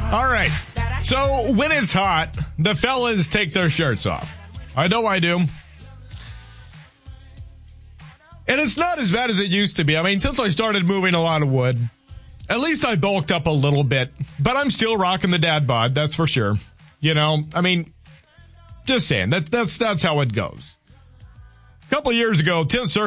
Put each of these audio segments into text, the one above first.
All right. So when it's hot, the fellas take their shirts off. I know I do. And it's not as bad as it used to be. I mean, since I started moving a lot of wood, at least I bulked up a little bit. But I'm still rocking the dad bod, that's for sure. You know, I mean, just saying, that's how it goes. A couple of years ago,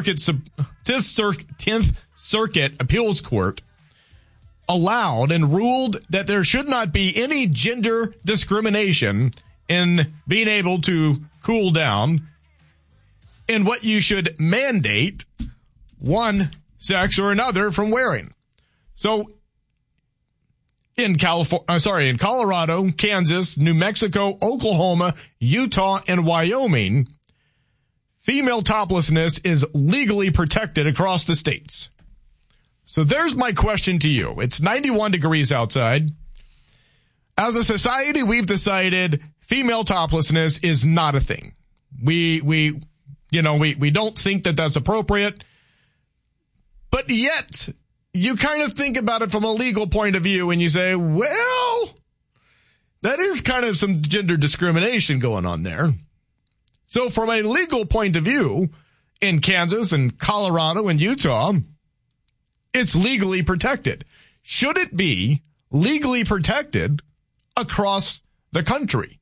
10th Circuit Appeals Court allowed and ruled that there should not be any gender discrimination in being able to cool down in what you should mandate one sex or another from wearing. So in Colorado, Kansas, New Mexico, Oklahoma, Utah, and Wyoming, female toplessness is legally protected across the states. So there's my question to you. It's 91 degrees outside. As a society, we've decided female toplessness is not a thing. We don't think that that's appropriate. But yet, you kind of think about it from a legal point of view and you say, well, that is kind of some gender discrimination going on there. So from a legal point of view, in Kansas and Colorado and Utah, it's legally protected. Should it be legally protected across the country?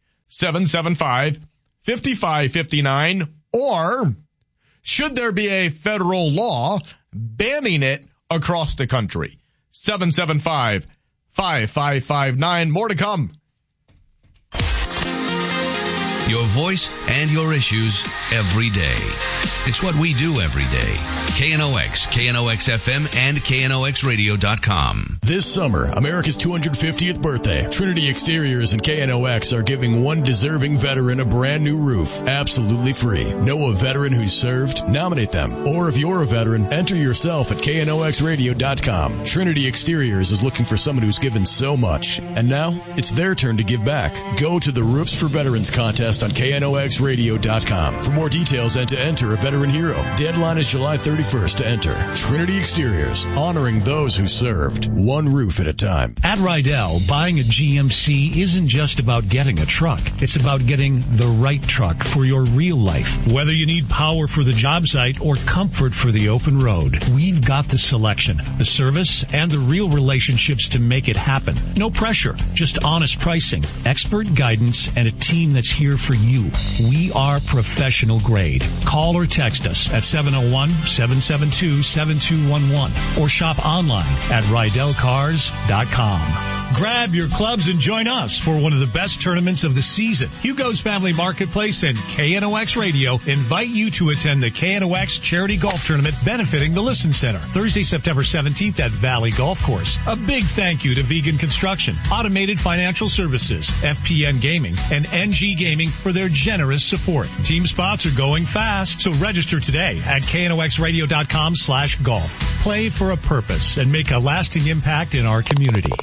775-5559, or should there be a federal law banning it across the country? 775-5559. More to come. Your voice and your issues every day. It's what we do every day. KNOX, KNOX-FM, and KNOXradio.com. This summer, America's 250th birthday, Trinity Exteriors and KNOX are giving one deserving veteran a brand new roof, absolutely free. Know a veteran who's served? Nominate them. Or if you're a veteran, enter yourself at KNOXradio.com. Trinity Exteriors is looking for someone who's given so much. And now, it's their turn to give back. Go to the Roofs for Veterans contest on KNOXradio.com. For more details and to enter a veteran hero. Deadline is July 31st to enter. Trinity Exteriors, honoring those who served, one roof at a time. At Rydell, buying a GMC isn't just about getting a truck. It's about getting the right truck for your real life. Whether you need power for the job site or comfort for the open road, we've got the selection, the service, and the real relationships to make it happen. No pressure, just honest pricing, expert guidance, and a team that's here for you. We are professional grade. Call or text us at 701-772-7211 or shop online at RydellCars.com. Grab your clubs and join us for one of the best tournaments of the season. Hugo's Family Marketplace and KNOX Radio invite you to attend the KNOX Charity Golf Tournament benefiting the Listen Center, Thursday, September 17th at Valley Golf Course. A big thank you to Vegan Construction, Automated Financial Services, FPN Gaming, and NG Gaming for their generous support. Team spots are going fast, so register today at KNOXradio.com/golf. Play for a purpose and make a lasting impact in our community.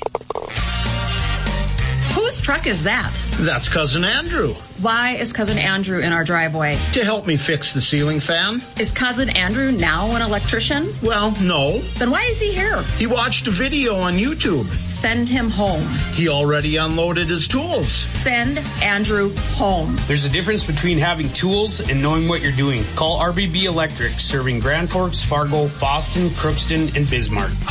Whose truck is that? That's Cousin Andrew. Why is Cousin Andrew in our driveway? To help me fix the ceiling fan. Is Cousin Andrew now an electrician? Well, no. Then why is he here? He watched a video on YouTube. Send him home. He already unloaded his tools. Send Andrew home. There's a difference between having tools and knowing what you're doing. Call RBB Electric, serving Grand Forks, Fargo, Fosston, Crookston, and Bismarck.